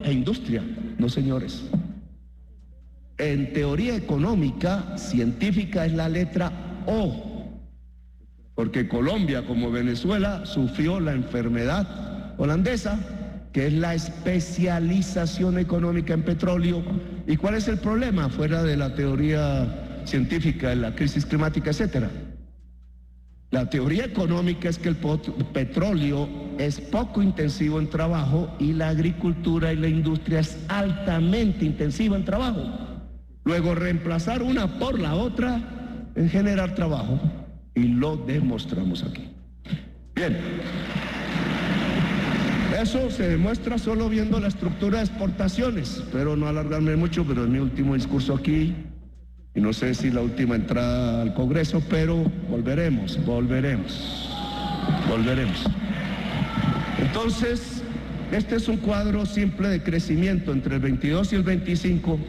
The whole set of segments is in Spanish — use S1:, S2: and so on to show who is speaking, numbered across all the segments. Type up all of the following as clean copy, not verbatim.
S1: e industria. No, señores. En teoría económica, científica es la letra O, porque Colombia, como Venezuela, sufrió la enfermedad holandesa, que es la especialización económica en petróleo. ¿Y cuál es el problema fuera de la teoría científica, de la crisis climática, etcétera? La teoría económica es que el petróleo es poco intensivo en trabajo y la agricultura y la industria es altamente intensiva en trabajo. Luego, reemplazar una por la otra es generar trabajo, y lo demostramos aquí. Bien, eso se demuestra solo viendo la estructura de exportaciones, pero no alargarme mucho, pero es mi último discurso aquí, y no sé si la última entrada al Congreso, pero volveremos. Entonces, este es un cuadro simple de crecimiento entre el 22 y el 25,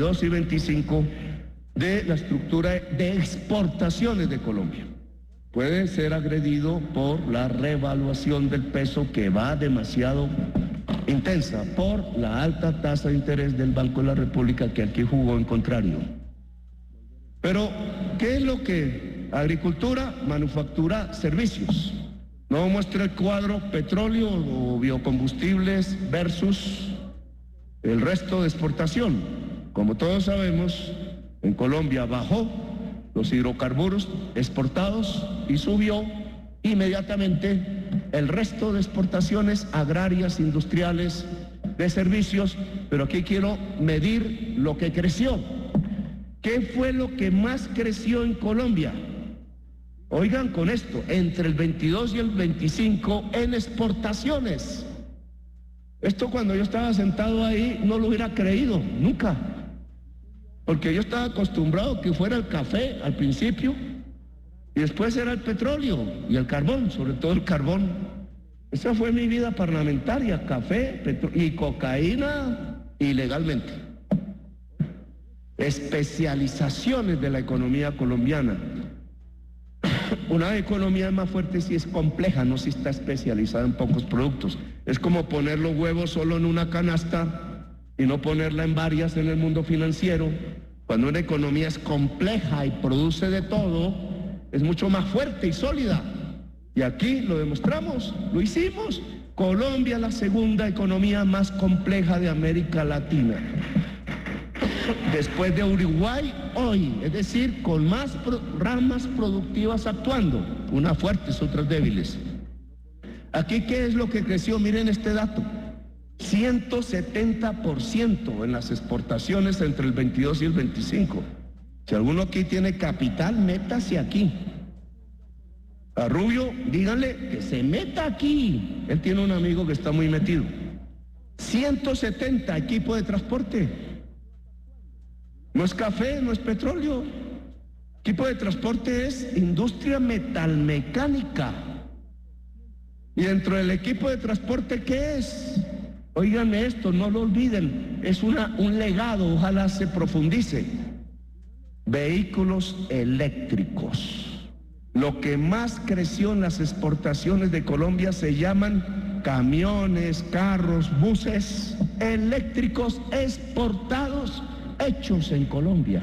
S1: de la estructura de exportaciones de Colombia. Puede ser agredido por la revaluación del peso, que va demasiado intensa, por la alta tasa de interés del Banco de la República, que aquí jugó en contrario. Pero, ¿qué es lo que? Agricultura, manufactura, servicios. No muestra el cuadro petróleo o biocombustibles versus el resto de exportación. Como todos sabemos, en Colombia bajó los hidrocarburos exportados y subió inmediatamente el resto de exportaciones agrarias, industriales, de servicios. Pero aquí quiero medir lo que creció. ¿Qué fue lo que más creció en Colombia? Oigan con esto, entre el 22 y el 25 en exportaciones. Esto, cuando yo estaba sentado ahí, no lo hubiera creído, nunca. Porque yo estaba acostumbrado que fuera el café al principio, y después era el petróleo y el carbón, sobre todo el carbón. Esa fue mi vida parlamentaria, café y cocaína ilegalmente. Especializaciones de la economía colombiana. Una economía más fuerte si es compleja, no si está especializada en pocos productos. Es como poner los huevos solo en una canasta y no ponerla en varias en el mundo financiero. Cuando una economía es compleja y produce de todo, es mucho más fuerte y sólida. Y aquí lo demostramos, lo hicimos. Colombia es la segunda economía más compleja de América Latina. Después de Uruguay, hoy, es decir, con más ramas productivas actuando, unas fuertes, otras débiles. Aquí, ¿qué es lo que creció? Miren este dato, 170% en las exportaciones entre el 22 y el 25. Si alguno aquí tiene capital, métase aquí. A Rubio, díganle que se meta aquí. Él tiene un amigo que está muy metido. 170 equipo de transporte. No es café, no es petróleo. Equipo de transporte es industria metalmecánica. Y dentro del equipo de transporte, ¿qué es? Oigan esto, no lo olviden, es un legado, ojalá se profundice. Vehículos eléctricos. Lo que más creció en las exportaciones de Colombia se llaman camiones, carros, buses eléctricos exportados, hechos en Colombia.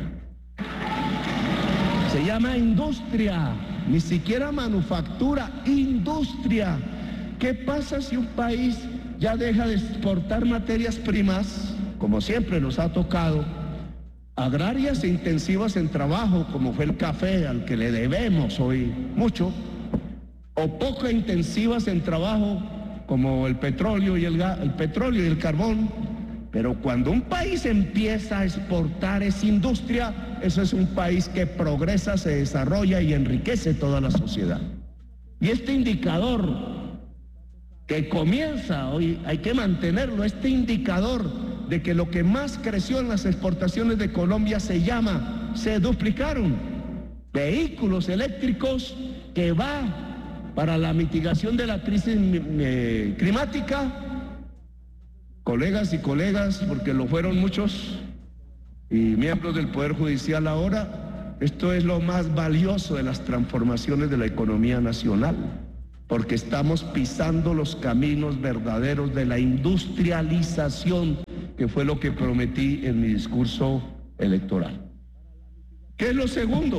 S1: Se llama industria, ni siquiera manufactura, industria. ¿Qué pasa si un país ya deja de exportar materias primas, como siempre nos ha tocado, agrarias e intensivas en trabajo, como fue el café, al que le debemos hoy mucho, o poco intensivas en trabajo, como el petróleo y el carbón? Pero cuando un país empieza a exportar esa industria, eso es un país que progresa, se desarrolla y enriquece toda la sociedad. Y este indicador que comienza hoy, hay que mantenerlo, este indicador de que lo que más creció en las exportaciones de Colombia se duplicaron. Vehículos eléctricos, que va para la mitigación de la crisis climática. Colegas y colegas, porque lo fueron muchos, y miembros del Poder Judicial ahora, esto es lo más valioso de las transformaciones de la economía nacional, porque estamos pisando los caminos verdaderos de la industrialización que fue lo que prometí en mi discurso electoral. ¿Qué es lo segundo?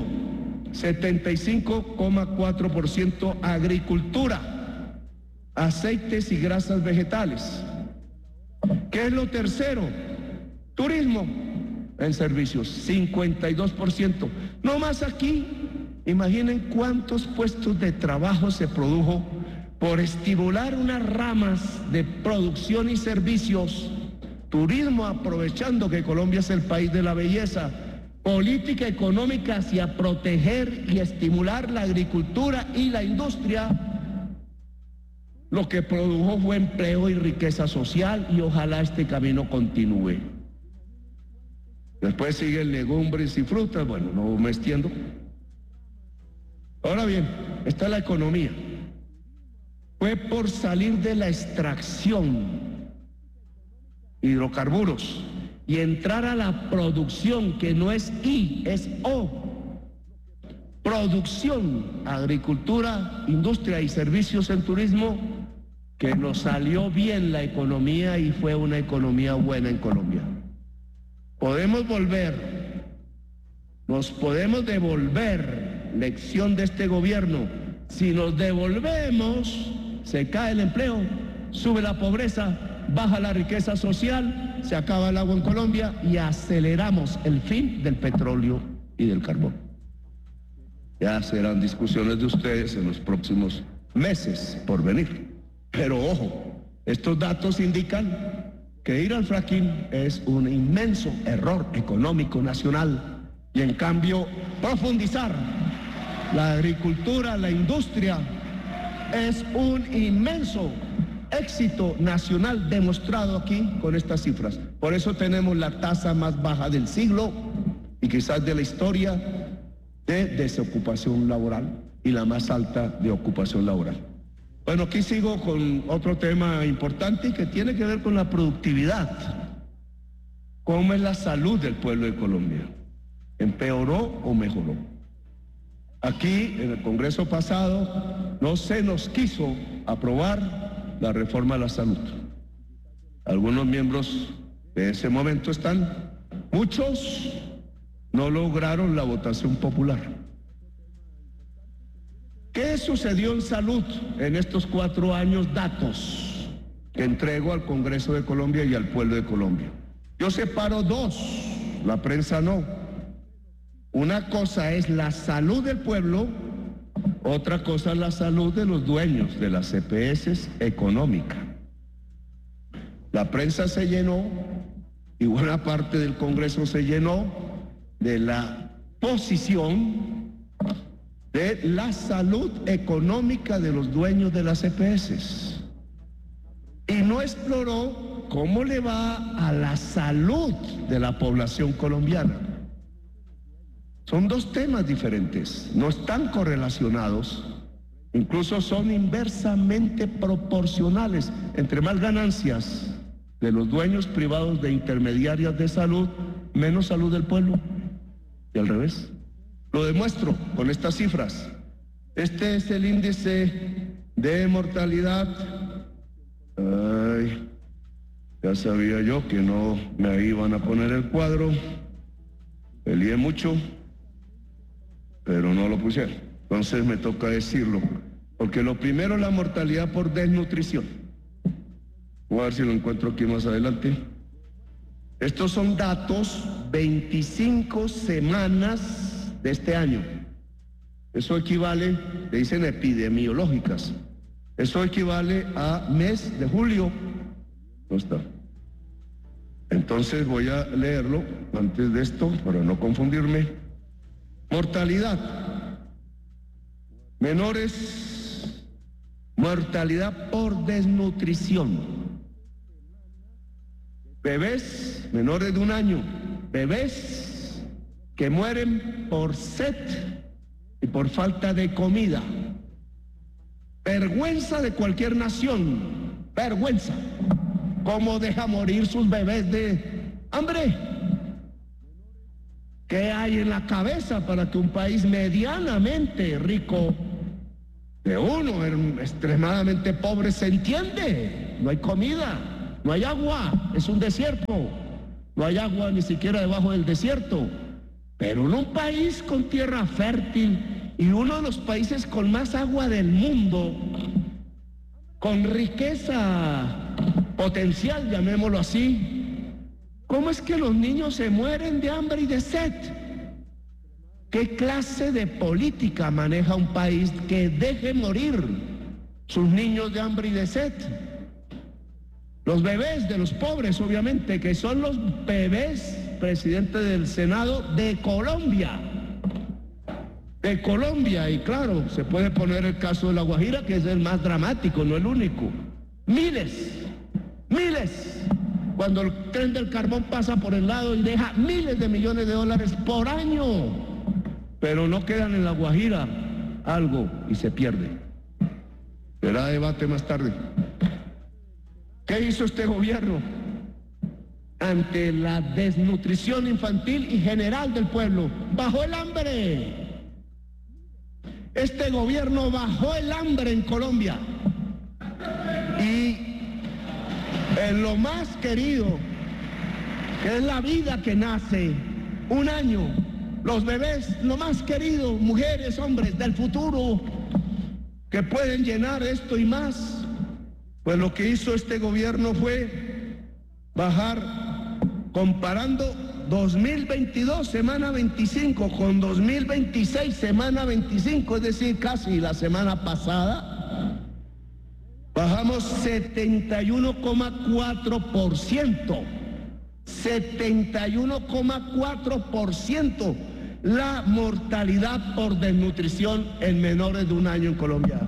S1: 75,4% agricultura, aceites y grasas vegetales. ¿Qué es lo tercero? Turismo en servicios, 52%. No más aquí, imaginen cuántos puestos de trabajo se produjo por estimular unas ramas de producción y servicios. Turismo, aprovechando que Colombia es el país de la belleza. Política económica hacia proteger y estimular la agricultura y la industria. Lo que produjo fue empleo y riqueza social, y ojalá este camino continúe. Después siguen legumbres y frutas, bueno, no me extiendo. Ahora bien, está la economía. Fue por salir de la extracción, hidrocarburos, y entrar a la producción, que no es I, es O. Producción, agricultura, industria y servicios en turismo, que nos salió bien la economía y fue una economía buena en Colombia. Podemos volver, nos podemos devolver lección de este gobierno. Si nos devolvemos, se cae el empleo, sube la pobreza, baja la riqueza social, se acaba el agua en Colombia y aceleramos el fin del petróleo y del carbón. Ya serán discusiones de ustedes en los próximos meses por venir. Pero ojo, estos datos indican que ir al fracking es un inmenso error económico nacional, y en cambio profundizar la agricultura, la industria, es un inmenso éxito nacional demostrado aquí con estas cifras. Por eso tenemos la tasa más baja del siglo y quizás de la historia de desocupación laboral y la más alta de ocupación laboral. Bueno, aquí sigo con otro tema importante que tiene que ver con la productividad. ¿Cómo es la salud del pueblo de Colombia? ¿Empeoró o mejoró? Aquí, en el Congreso pasado, no se nos quiso aprobar la reforma a la salud. Algunos miembros de ese momento están, muchos no lograron la votación popular. ¿Qué sucedió en salud en estos 4 años? Datos que entrego al Congreso de Colombia y al pueblo de Colombia. Yo separo dos, la prensa no. Una cosa es la salud del pueblo, otra cosa es la salud de los dueños de las EPS económica. La prensa se llenó y buena parte del Congreso se llenó de la posición de la salud económica de los dueños de las EPS y no exploró cómo le va a la salud de la población colombiana. Son dos temas diferentes, no están correlacionados, incluso son inversamente proporcionales. Entre más ganancias de los dueños privados de intermediarias de salud, menos salud del pueblo, y al revés. Lo demuestro con estas cifras. Este es el índice de mortalidad. Ay, ya sabía yo que no me iban a poner el cuadro. Peleé mucho, pero no lo pusieron. Entonces me toca decirlo, porque lo primero es la mortalidad por desnutrición. Voy a ver si lo encuentro aquí más adelante. Estos son datos 25 semanas de este año. Eso equivale, le dicen epidemiológicas, eso equivale a mes de julio. No está. Entonces voy a leerlo antes de esto para no confundirme. Mortalidad. Menores, mortalidad por desnutrición. Bebés menores de 1 año, bebés que mueren por sed y por falta de comida. Vergüenza de cualquier nación, vergüenza. ¿Cómo deja morir sus bebés de hambre? ¿Qué hay en la cabeza para que un país medianamente rico de uno extremadamente pobre se entiende? No hay comida, no hay agua, es un desierto, no hay agua ni siquiera debajo del desierto, pero en un país con tierra fértil y uno de los países con más agua del mundo, con riqueza potencial, llamémoslo así, ¿cómo es que los niños se mueren de hambre y de sed? ¿Qué clase de política maneja un país que deje morir sus niños de hambre y de sed? Los bebés de los pobres, obviamente, que son los bebés, presidente del Senado, de Colombia. De Colombia, y claro, se puede poner el caso de La Guajira, que es el más dramático, no el único. Miles, cuando el tren del carbón pasa por el lado y deja miles de millones de dólares por año, pero no quedan en La Guajira algo y se pierde. Será debate más tarde. ¿Qué hizo este gobierno ante la desnutrición infantil y general del pueblo? Bajó el hambre. Este gobierno bajó el hambre en Colombia. Y en lo más querido, que es la vida que nace, un año, los bebés, lo más querido, mujeres, hombres del futuro, que pueden llenar esto y más. Pues lo que hizo este gobierno fue bajar, comparando 2022, semana 25, con 2026, semana 25, es decir, casi la semana pasada, bajamos 71,4%, 71,4% la mortalidad por desnutrición en menores de un año en Colombia.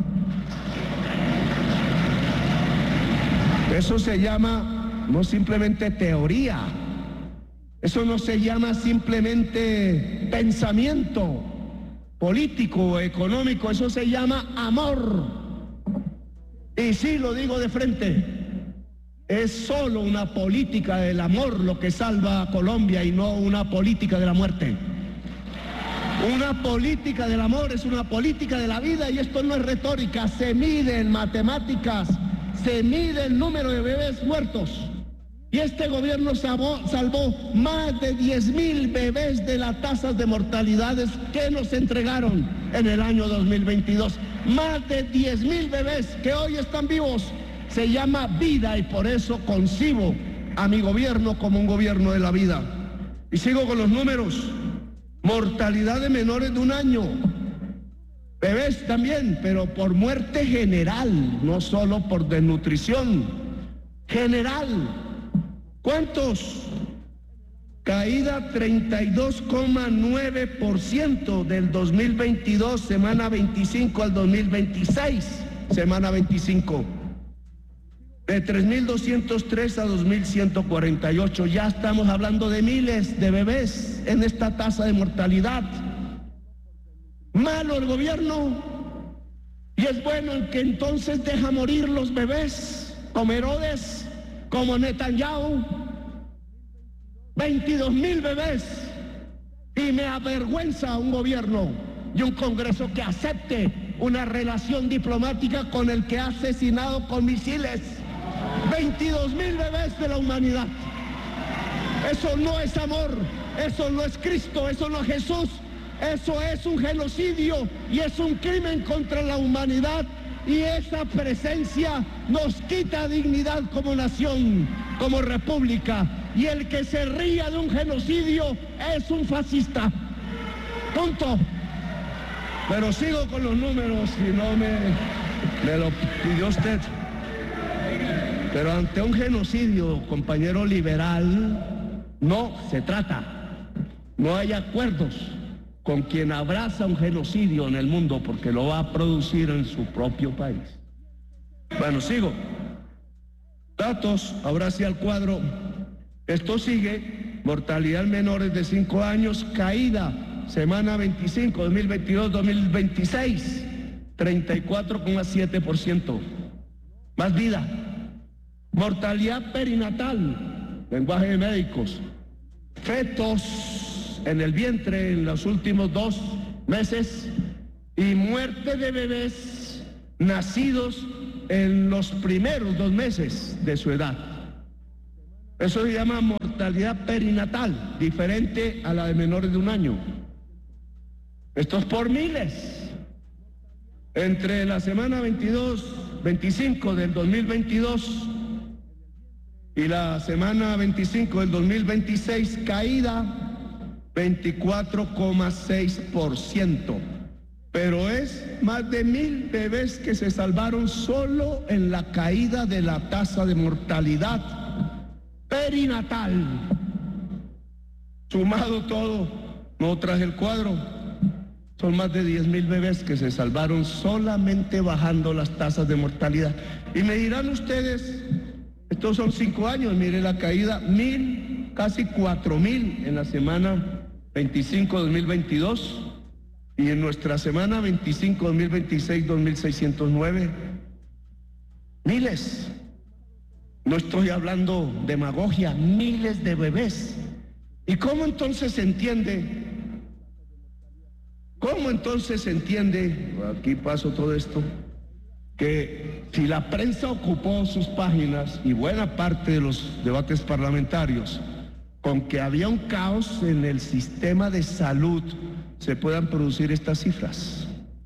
S1: Eso se llama no simplemente teoría, eso no se llama simplemente pensamiento político o económico, eso se llama amor. Y sí, lo digo de frente, es solo una política del amor lo que salva a Colombia y no una política de la muerte. Una política del amor es una política de la vida, y esto no es retórica, se mide en matemáticas, se mide el número de bebés muertos. Y este gobierno salvó más de 10.000 bebés de las tasas de mortalidades que nos entregaron en el año 2022. Más de 10.000 bebés que hoy están vivos. Se llama vida, y por eso concibo a mi gobierno como un gobierno de la vida. Y sigo con los números. Mortalidad de menores de un año. Bebés también, pero por muerte general, no solo por desnutrición. General. ¿Cuántos? Caída 32,9% del 2022, semana 25 al 2026, semana 25. De 3.203 a 2.148. Ya estamos hablando de miles de bebés en esta tasa de mortalidad. Malo el gobierno, y es bueno el que entonces deja morir los bebés, como Herodes, como Netanyahu. 22.000 bebés, y me avergüenza un gobierno y un Congreso que acepte una relación diplomática con el que ha asesinado con misiles 22.000 bebés de la humanidad. Eso no es amor, eso no es Cristo, eso no es Jesús, eso es un genocidio y es un crimen contra la humanidad, y esa presencia nos quita dignidad como nación, como república, y el que se ría de un genocidio es un fascista. Punto. Pero sigo con los números, si no me lo pidió usted. Pero ante un genocidio, compañero liberal, no se trata. No hay acuerdos con quien abraza un genocidio en el mundo, porque lo va a producir en su propio país. Bueno, sigo. Datos, ahora sí al cuadro. Esto sigue, mortalidad en menores de 5 años, caída, semana 25, 2022-2026, 34,7%. Más vida. Mortalidad perinatal, lenguaje de médicos. Fetos en el vientre en los últimos 2 meses, y muerte de bebés nacidos en los primeros 2 meses de su edad. Eso se llama mortalidad perinatal, diferente a la de menores de 1 año. Esto es por miles. Entre la semana 25 del 2022 y la semana 25 del 2026, caída 24,6%. Pero es más de 1.000 bebés que se salvaron solo en la caída de la tasa de mortalidad perinatal. Sumado todo, no traje el cuadro, son más de 10.000 bebés que se salvaron solamente bajando las tasas de mortalidad. Y me dirán ustedes, estos son 5 años, mire la caída, 1.000, casi 4.000 en la semana 25 2022 y en nuestra semana 25 2026 2.609. Miles. No estoy hablando demagogia, miles de bebés. ¿Y cómo entonces se entiende? ¿Cómo entonces se entiende, aquí paso todo esto, que si la prensa ocupó sus páginas y buena parte de los debates parlamentarios con que había un caos en el sistema de salud, se puedan producir estas cifras?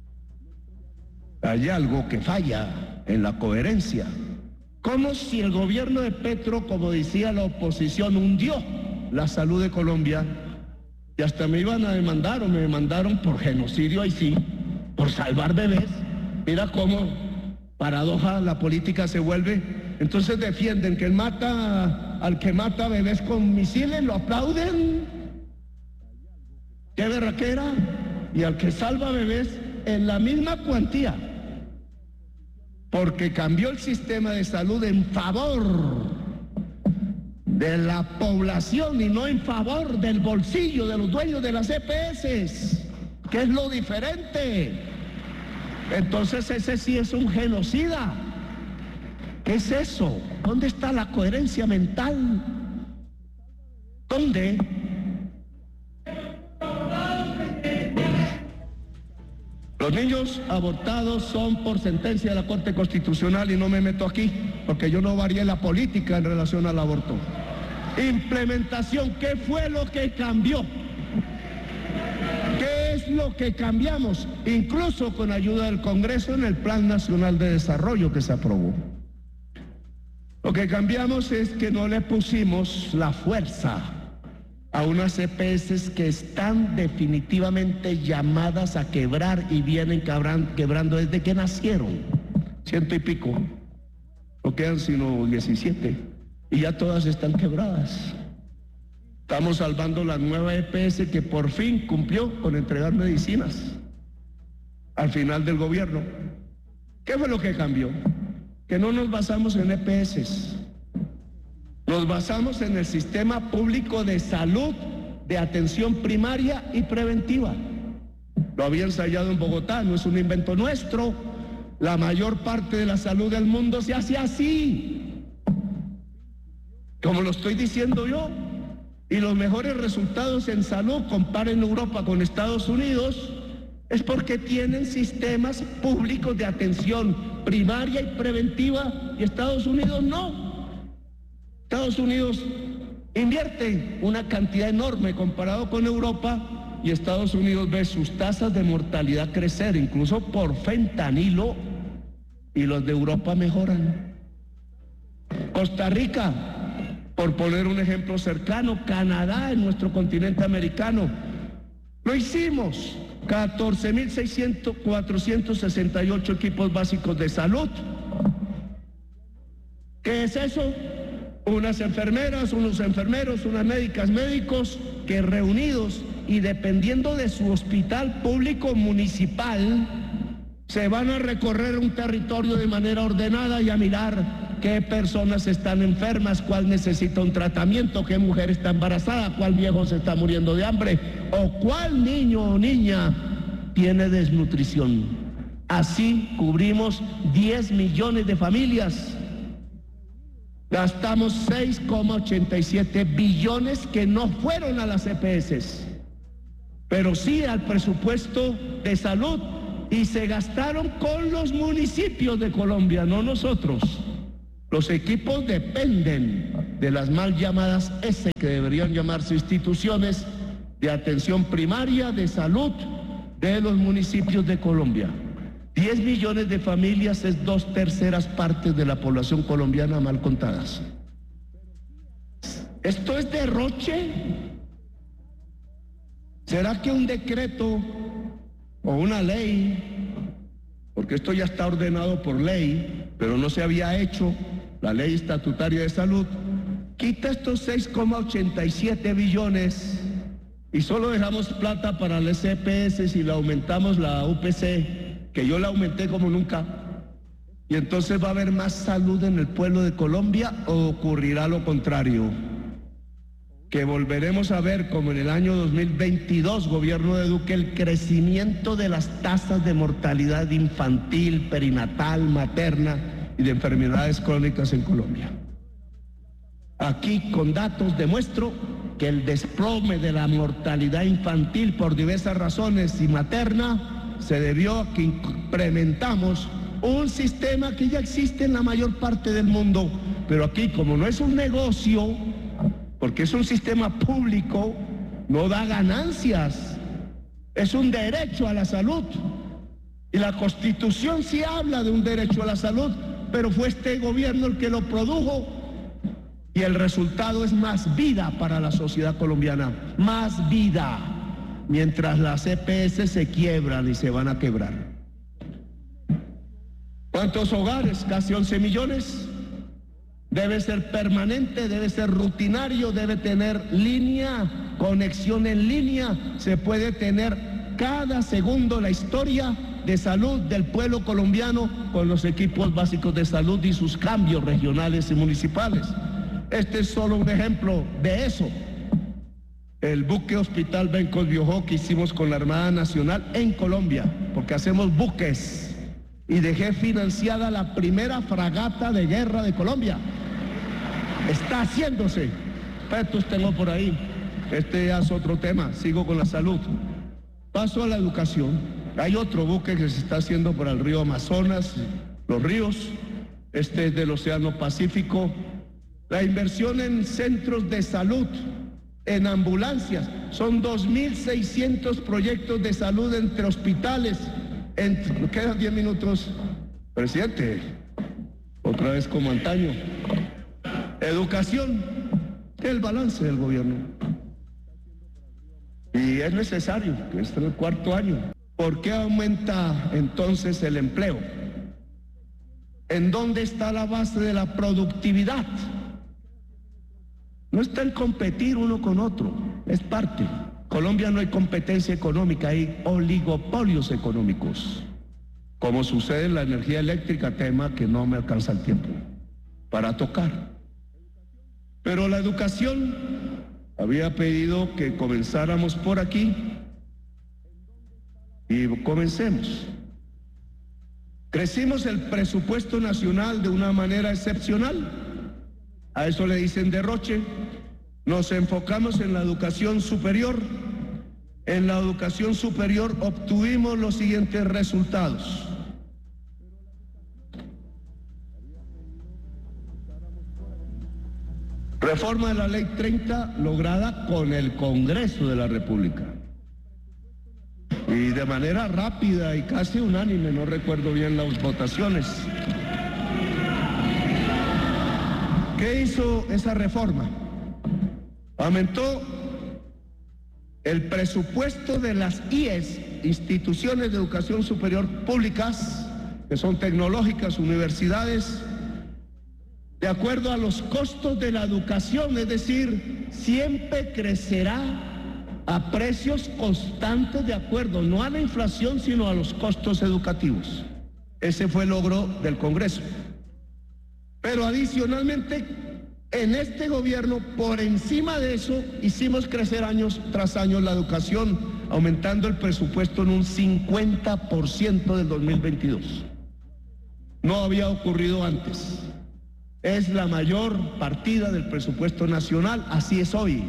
S1: Hay algo que falla en la coherencia. Como si el gobierno de Petro, como decía la oposición, hundió la salud de Colombia, y hasta me iban a demandar o me demandaron por genocidio, ahí sí, por salvar bebés. Mira cómo paradoja la política se vuelve. Entonces defienden que al que mata bebés con misiles, lo aplauden. ¡Qué berraquera! Y al que salva bebés en la misma cuantía, porque cambió el sistema de salud en favor de la población y no en favor del bolsillo de los dueños de las EPS, que es lo diferente. Entonces ese sí es un genocida. ¿Qué es eso? ¿Dónde está la coherencia mental? ¿Dónde? Los niños abortados son por sentencia de la Corte Constitucional y no me meto aquí, porque yo no varié la política en relación al aborto. Implementación, ¿qué fue lo que cambió? ¿Qué es lo que cambiamos? Incluso con ayuda del Congreso en el Plan Nacional de Desarrollo que se aprobó. Lo que cambiamos es que no le pusimos la fuerza a unas EPS que están definitivamente llamadas a quebrar y vienen quebrando desde que nacieron, 100 y pico, no quedan sino 17 y ya todas están quebradas. Estamos salvando la nueva EPS que por fin cumplió con entregar medicinas al final del gobierno. ¿Qué fue lo que cambió? Que no nos basamos en EPS. Nos basamos en el sistema público de salud, de atención primaria y preventiva. Lo había ensayado en Bogotá, no es un invento nuestro. La mayor parte de la salud del mundo se hace así, como lo estoy diciendo yo. Y los mejores resultados en salud, comparen Europa con Estados Unidos, es porque tienen sistemas públicos de atención primaria y preventiva, y Estados Unidos no. Estados Unidos invierte una cantidad enorme comparado con Europa, y Estados Unidos ve sus tasas de mortalidad crecer, incluso por fentanilo, y los de Europa mejoran. Costa Rica, por poner un ejemplo cercano, Canadá en nuestro continente americano, lo hicimos, 14.468 equipos básicos de salud. ¿Qué es eso? Unas enfermeras, unos enfermeros, unas médicas, médicos que reunidos y dependiendo de su hospital público municipal se van a recorrer un territorio de manera ordenada y a mirar qué personas están enfermas, cuál necesita un tratamiento, qué mujer está embarazada, cuál viejo se está muriendo de hambre o cuál niño o niña tiene desnutrición. Así cubrimos 10 millones de familias. Gastamos 6,87 billones que no fueron a las EPS, pero sí al presupuesto de salud, y se gastaron con los municipios de Colombia, no nosotros. Los equipos dependen de las mal llamadas S, que deberían llamarse instituciones de atención primaria de salud de los municipios de Colombia. 10 millones de familias es 2/3 partes de la población colombiana mal contadas. ¿Esto es derroche? ¿Será que un decreto o una ley, porque esto ya está ordenado por ley, pero no se había hecho, la ley estatutaria de salud, quita estos 6,87 billones y solo dejamos plata para las EPS si le aumentamos la UPC, que yo la aumenté como nunca? Y entonces va a haber más salud en el pueblo de Colombia, ¿o ocurrirá lo contrario? Que volveremos a ver, como en el año 2022, gobierno de Duque, el crecimiento de las tasas de mortalidad infantil, perinatal, materna y de enfermedades crónicas en Colombia. Aquí, con datos, demuestro que el desplome de la mortalidad infantil por diversas razones y materna se debió a que implementamos un sistema que ya existe en la mayor parte del mundo, pero aquí, como no es un negocio, porque es un sistema público, no da ganancias, es un derecho a la salud. Y la Constitución sí habla de un derecho a la salud, pero fue este gobierno el que lo produjo, y el resultado es más vida para la sociedad colombiana, más vida, mientras las EPS se quiebran y se van a quebrar. ¿Cuántos hogares? Casi 11 millones. Debe ser permanente, debe ser rutinario, debe tener línea, conexión en línea. Se puede tener cada segundo la historia de salud del pueblo colombiano con los equipos básicos de salud y sus cambios regionales y municipales. Este es solo un ejemplo de eso. El buque Hospital Bencos Biojó que hicimos con la Armada Nacional en Colombia, porque hacemos buques, y dejé financiada la primera fragata de guerra de Colombia. Está haciéndose. Petos tengo por ahí. Este ya es otro tema. Sigo con la salud. Paso a la educación. Hay otro buque que se está haciendo por el río Amazonas, los ríos. Este es del Océano Pacífico. La inversión en centros de salud, en ambulancias. Son 2.600 proyectos de salud entre hospitales. Quedan 10 minutos. Presidente, otra vez como antaño. Educación, el balance del gobierno. Y es necesario, que este es el 4º año. ¿Por qué aumenta entonces el empleo? ¿En dónde está la base de la productividad? No está en competir uno con otro, es parte. Colombia no hay competencia económica, hay oligopolios económicos, como sucede en la energía eléctrica, tema que no me alcanza el tiempo para tocar. Pero la educación, había pedido que comenzáramos por aquí y comencemos. Crecimos el presupuesto nacional de una manera excepcional, a eso le dicen derroche. Nos enfocamos en la educación superior. En la educación superior obtuvimos los siguientes resultados. Reforma de la Ley 30 lograda con el Congreso de la República. Y de manera rápida y casi unánime, no recuerdo bien las votaciones. ¿Qué hizo esa reforma? Aumentó el presupuesto de las IES, instituciones de educación superior públicas, que son tecnológicas, universidades, de acuerdo a los costos de la educación, es decir, siempre crecerá a precios constantes de acuerdo, no a la inflación, sino a los costos educativos. Ese fue el logro del Congreso. Pero adicionalmente, en este gobierno, por encima de eso, hicimos crecer año tras año la educación, aumentando el presupuesto en un 50% del 2022. No había ocurrido antes. Es la mayor partida del presupuesto nacional, así es hoy.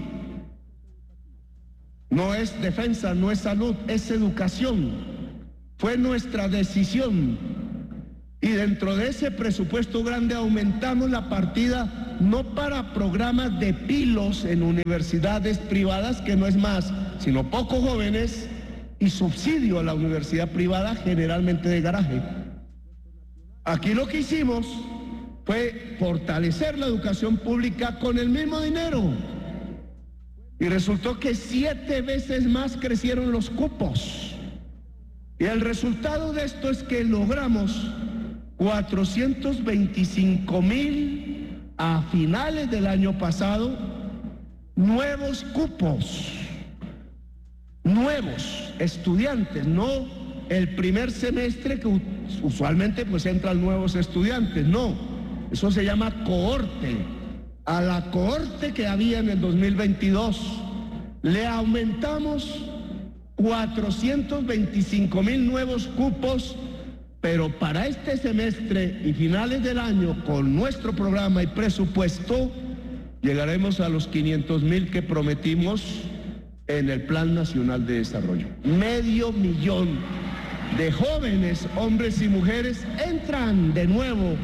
S1: No es defensa, no es salud, es educación. Fue nuestra decisión. Y dentro de ese presupuesto grande aumentamos la partida no para programas de pilos en universidades privadas, que no es más, sino pocos jóvenes, y subsidio a la universidad privada, generalmente de garaje. Aquí lo que hicimos fue fortalecer la educación pública con el mismo dinero. Y resultó que 7 veces más crecieron los cupos. Y el resultado de esto es que logramos 425,000 a finales del año pasado nuevos cupos, nuevos estudiantes, no el primer semestre que usualmente pues entran nuevos estudiantes, no, eso se llama cohorte. A la cohorte que había en el 2022 le aumentamos 425,000 nuevos cupos, pero para este semestre y finales del año, con nuestro programa y presupuesto, llegaremos a los 500,000 que prometimos en el Plan Nacional de Desarrollo. 500,000 de jóvenes, hombres y mujeres, entran de nuevo,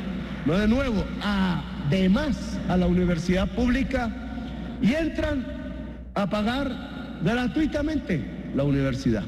S1: además a la universidad pública, y entran a pagar gratuitamente la universidad.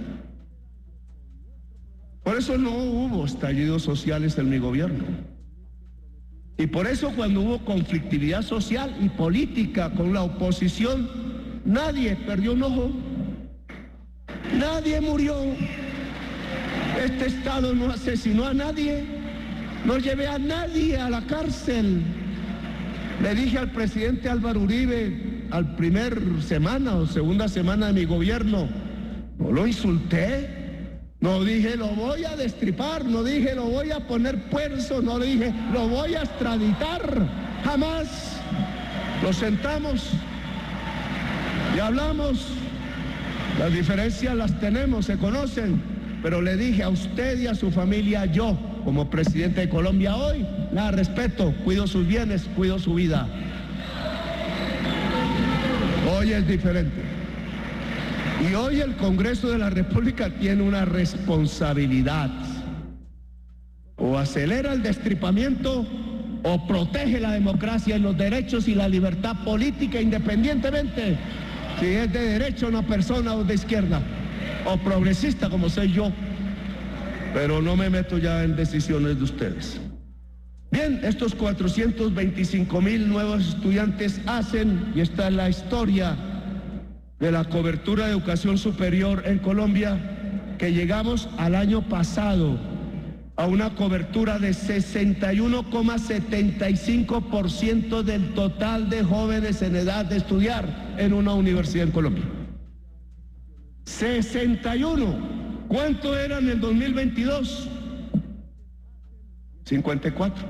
S1: Por eso no hubo estallidos sociales en mi gobierno. Y por eso cuando hubo conflictividad social y política con la oposición, nadie perdió un ojo, nadie murió. Este Estado no asesinó a nadie, no llevé a nadie a la cárcel. Le dije al presidente Álvaro Uribe, al primer semana o segunda semana de mi gobierno, no lo insulté, no dije lo voy a destripar, no dije lo voy a poner preso, no dije lo voy a extraditar, jamás. Nos sentamos y hablamos, las diferencias las tenemos, se conocen, pero le dije a usted y a su familia, yo como presidente de Colombia hoy, la respeto, cuido sus bienes, cuido su vida. Hoy es diferente. Y hoy el Congreso de la República tiene una responsabilidad. O acelera el destripamiento o protege la democracia y los derechos y la libertad política, independientemente si es de derecha una persona o de izquierda o progresista como soy yo. Pero no me meto ya en decisiones de ustedes. Bien, estos 425,000 nuevos estudiantes hacen, y esta es la historia de la cobertura de educación superior en Colombia, que llegamos al año pasado a una cobertura de 61,75% del total de jóvenes en edad de estudiar en una universidad en Colombia. 61. ¿Cuánto era en el 2022? 54.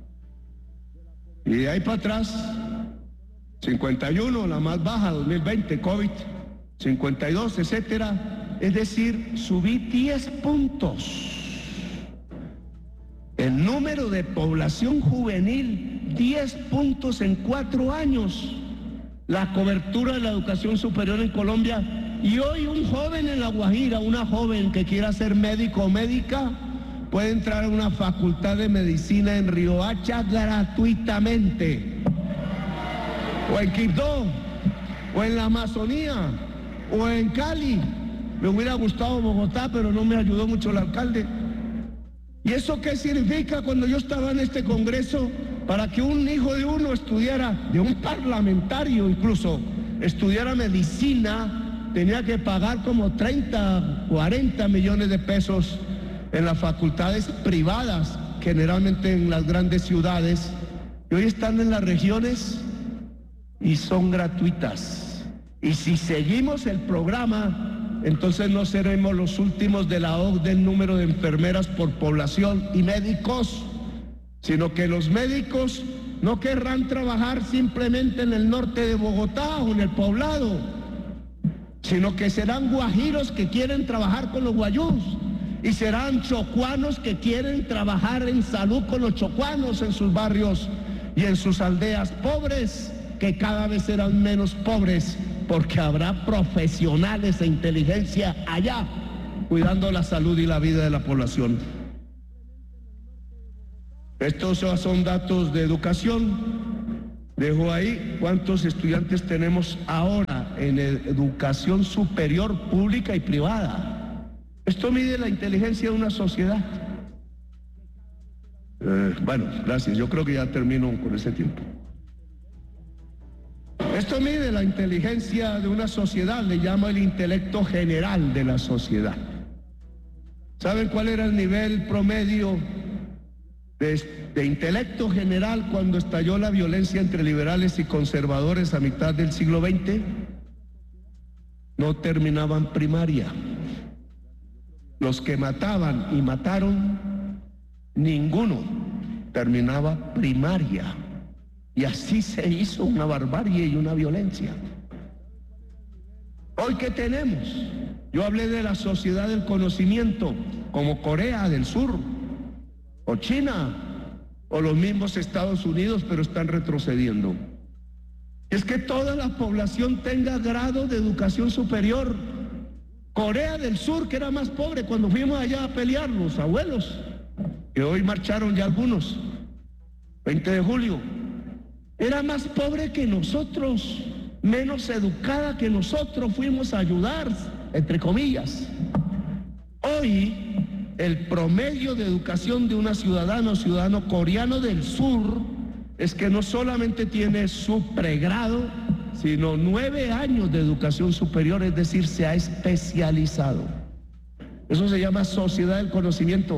S1: Y de ahí para atrás, 51, la más baja, 2020, COVID, 52, etcétera. Es decir, subí 10 puntos. El número de población juvenil, 10 puntos en 4 años. La cobertura de la educación superior en Colombia. Y hoy un joven en La Guajira, una joven que quiera ser médico o médica, puede entrar a una facultad de medicina en Riohacha gratuitamente. O en Quibdó, o en la Amazonía, o en Cali. Me hubiera gustado Bogotá, pero no me ayudó mucho el alcalde. ¿Y eso qué significa? Cuando yo estaba en este Congreso, para que un hijo de uno estudiara, de un parlamentario incluso, estudiara medicina, tenía que pagar como 30, 40 millones de pesos en las facultades privadas, generalmente en las grandes ciudades, y hoy están en las regiones y son gratuitas. Y si seguimos el programa, entonces no seremos los últimos de la OCDE en número de enfermeras por población y médicos, sino que los médicos no querrán trabajar simplemente en el norte de Bogotá o en el Poblado, sino que serán guajiros que quieren trabajar con los guayús, y serán chocuanos que quieren trabajar en salud con los chocuanos en sus barrios y en sus aldeas pobres, que cada vez serán menos pobres, porque habrá profesionales de inteligencia allá, cuidando la salud y la vida de la población. Estos son datos de educación. Dejo ahí cuántos estudiantes tenemos ahora en educación superior pública y privada. Esto mide la inteligencia de una sociedad. Bueno, gracias. Yo creo que ya termino con ese tiempo. Esto mide la inteligencia de una sociedad, le llamo el intelecto general de la sociedad. ¿Saben cuál era el nivel promedio de intelecto general cuando estalló la violencia entre liberales y conservadores a mitad del siglo XX? No terminaban primaria. Los que mataban y mataron, ninguno terminaba primaria. Y así se hizo una barbarie y una violencia. Hoy, ¿qué tenemos? Yo hablé de la sociedad del conocimiento, como Corea del Sur, o China, o los mismos Estados Unidos, pero están retrocediendo. Es que toda la población tenga grado de educación superior. Corea del Sur, que era más pobre cuando fuimos allá a pelear, los abuelos, que hoy marcharon ya algunos, 20 de julio, era más pobre que nosotros, menos educada que nosotros, fuimos a ayudar, entre comillas. Hoy, el promedio de educación de una ciudadana o ciudadano coreano del sur es que no solamente tiene su pregrado, sino 9 años de educación superior, es decir, se ha especializado. Eso se llama sociedad del conocimiento.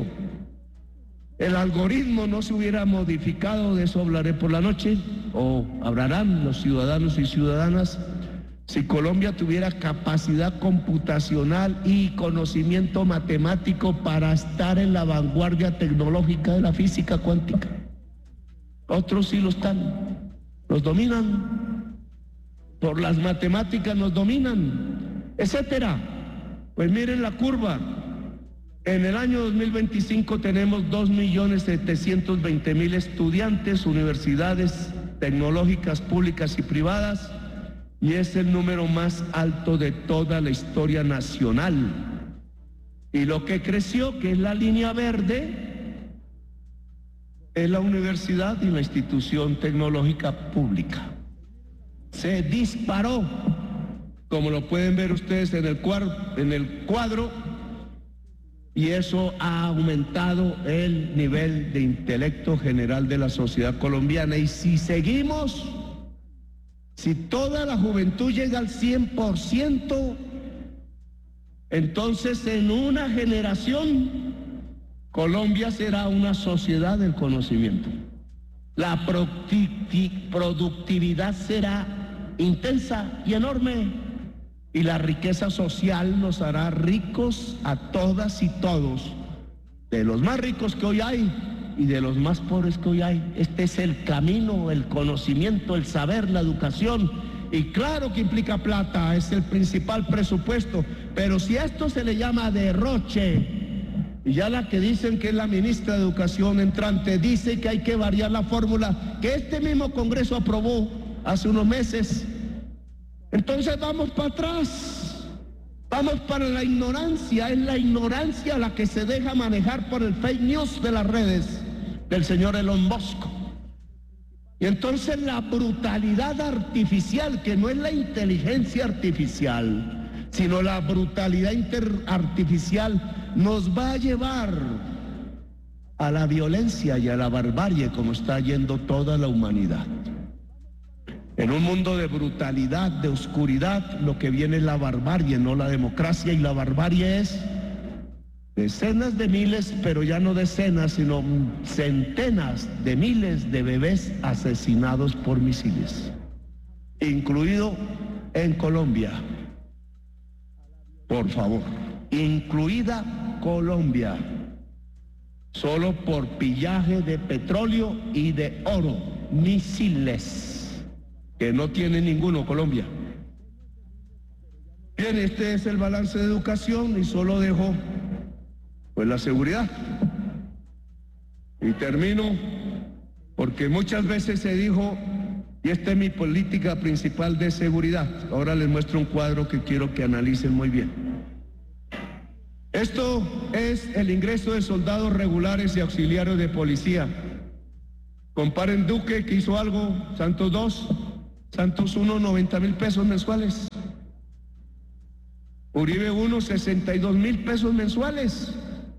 S1: El algoritmo no se hubiera modificado, de eso hablaré por la noche, o hablarán los ciudadanos y ciudadanas, si Colombia tuviera capacidad computacional y conocimiento matemático para estar en la vanguardia tecnológica de la física cuántica. Otros sí lo están, nos dominan, por las matemáticas nos dominan, etcétera. Pues miren la curva. En el año 2025 tenemos 2.720.000 estudiantes, universidades tecnológicas públicas y privadas, y es el número más alto de toda la historia nacional. Y lo que creció, que es la línea verde, es la universidad y la institución tecnológica pública. Se disparó, como lo pueden ver ustedes en el cuadro, y eso ha aumentado el nivel de intelecto general de la sociedad colombiana. Y si seguimos, si toda la juventud llega al 100%, entonces en una generación Colombia será una sociedad del conocimiento. La productividad será intensa y enorme. Y la riqueza social nos hará ricos a todas y todos, de los más ricos que hoy hay y de los más pobres que hoy hay. Este es el camino, el conocimiento, el saber, la educación. Y claro que implica plata, es el principal presupuesto, pero si a esto se le llama derroche, y ya la que dicen que es la ministra de Educación entrante dice que hay que variar la fórmula que este mismo Congreso aprobó hace unos meses, entonces vamos para atrás, vamos para la ignorancia. Es la ignorancia la que se deja manejar por el fake news de las redes del señor Elon Musk. Y entonces la brutalidad artificial, que no es la inteligencia artificial, sino la brutalidad artificial, nos va a llevar a la violencia y a la barbarie, como está yendo toda la humanidad. En un mundo de brutalidad, de oscuridad, lo que viene es la barbarie, no la democracia. Y la barbarie es decenas de miles, pero ya no decenas, sino centenas de miles de bebés asesinados por misiles, incluido en Colombia. Por favor, incluida Colombia, solo por pillaje de petróleo y de oro, misiles, que no tiene ninguno Colombia. Bien, este es el balance de educación y solo dejo pues la seguridad. Y termino porque muchas veces se dijo, y esta es mi política principal de seguridad. Ahora les muestro un cuadro que quiero que analicen muy bien. Esto es el ingreso de soldados regulares y auxiliares de policía. Comparen Duque, que hizo algo, Santos 2, Santos 1, 90,000 pesos mensuales. Uribe 1, 62,000 pesos mensuales.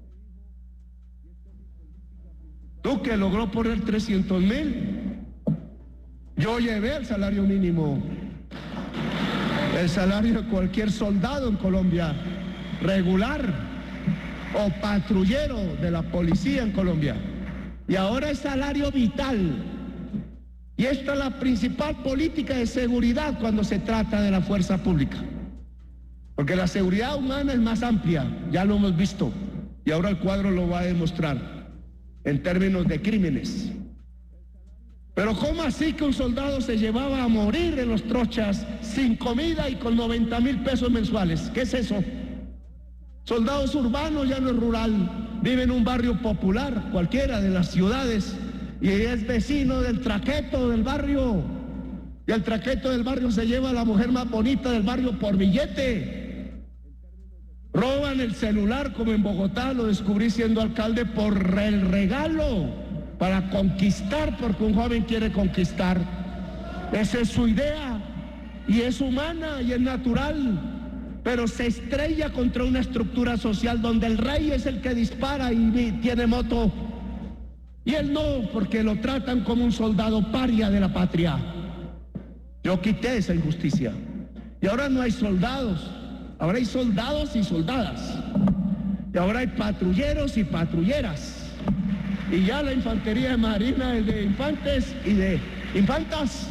S1: Duque logró poner 300,000. Yo llevé el salario mínimo, el salario de cualquier soldado en Colombia, regular o patrullero de la policía en Colombia. Y ahora es salario vital. Y esta es la principal política de seguridad cuando se trata de la fuerza pública. Porque la seguridad humana es más amplia, ya lo hemos visto. Y ahora el cuadro lo va a demostrar en términos de crímenes. Pero ¿cómo así que un soldado se llevaba a morir en los trochas sin comida y con 90,000 pesos mensuales? ¿Qué es eso? Soldados urbanos, ya no es rural, vive en un barrio popular, cualquiera de las ciudades, y es vecino del traqueto del barrio. Y el traqueto del barrio se lleva a la mujer más bonita del barrio por billete. Roban el celular, como en Bogotá, lo descubrí siendo alcalde, por el regalo, para conquistar, porque un joven quiere conquistar. Esa es su idea, y es humana y es natural, pero se estrella contra una estructura social donde el rey es el que dispara y tiene moto, y él no, porque lo tratan como un soldado paria de la patria. Yo quité esa injusticia, y ahora no hay soldados, ahora hay soldados y soldadas, y ahora hay patrulleros y patrulleras. Y ya la infantería de marina es de infantes y de infantas.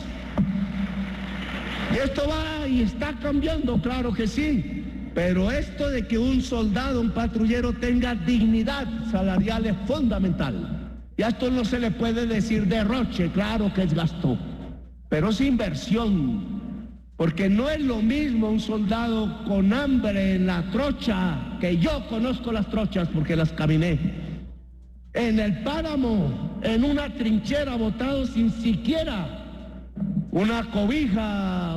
S1: Y esto va y está cambiando, claro que sí. Pero esto de que un soldado, un patrullero tenga dignidad salarial es fundamental. Y a esto no se le puede decir derroche, claro que es gasto. Pero es inversión. Porque no es lo mismo un soldado con hambre en la trocha, que yo conozco las trochas porque las caminé. En el páramo, en una trinchera, botado sin siquiera una cobija,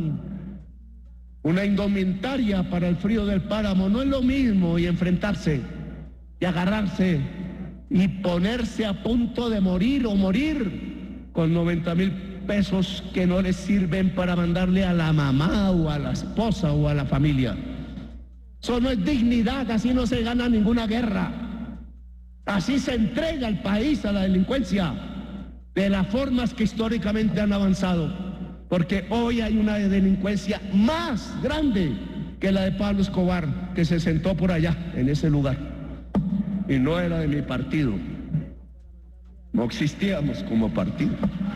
S1: una indumentaria para el frío del páramo. No es lo mismo, y enfrentarse y agarrarse y ponerse a punto de morir o morir con 90,000 pesos que no les sirven para mandarle a la mamá o a la esposa o a la familia. Eso no es dignidad, así no se gana ninguna guerra. Así se entrega el país a la delincuencia, de las formas que históricamente han avanzado, porque hoy hay una delincuencia más grande que la de Pablo Escobar, que se sentó por allá, en ese lugar, y no era de mi partido, no existíamos como partido.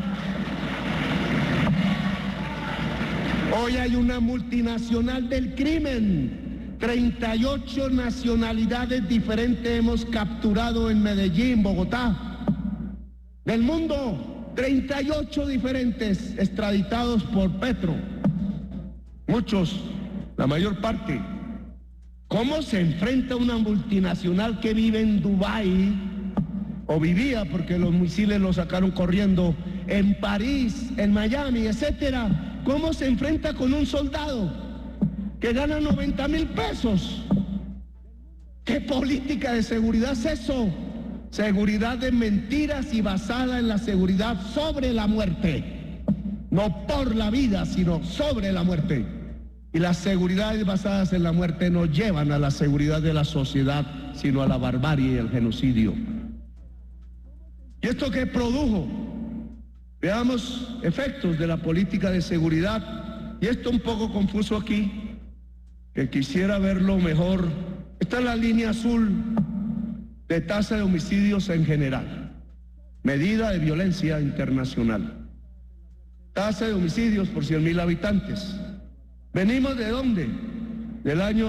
S1: Hoy hay una multinacional del crimen. 38 nacionalidades diferentes hemos capturado en Medellín, Bogotá. Del mundo, 38 diferentes extraditados por Petro. Muchos, la mayor parte. ¿Cómo se enfrenta una multinacional que vive en Dubái, o vivía porque los misiles los sacaron corriendo, en París, en Miami, etcétera? ¿Cómo se enfrenta con un soldado que gana 90,000 pesos? ¿Qué política de seguridad es eso? Seguridad de mentiras y basada en la seguridad sobre la muerte. No por la vida, sino sobre la muerte. Y las seguridades basadas en la muerte no llevan a la seguridad de la sociedad, sino a la barbarie y el genocidio. ¿Y esto qué produjo? Veamos efectos de la política de seguridad. Y esto un poco confuso aquí, que quisiera verlo mejor. Esta es la línea azul de tasa de homicidios en general, medida de violencia internacional. Tasa de homicidios por 100,000 habitantes. ¿Venimos de dónde? Del año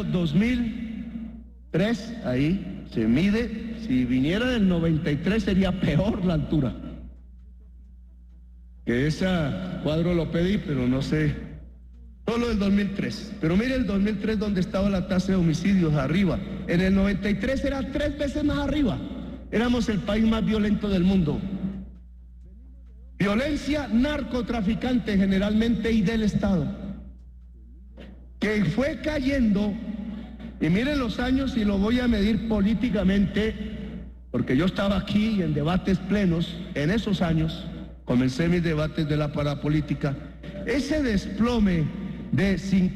S1: 2003, ahí se mide. Si viniera del 93 sería peor la altura. Que ese cuadro lo pedí, pero no sé. Solo el 2003. Pero mire el 2003 donde estaba la tasa de homicidios arriba. En el 93 era 3 veces más arriba. Éramos el país más violento del mundo. Violencia narcotraficante generalmente y del Estado, que fue cayendo. Y miren los años, y lo voy a medir políticamente, porque yo estaba aquí en debates plenos, en esos años, comencé mis debates de la parapolítica, ese desplome de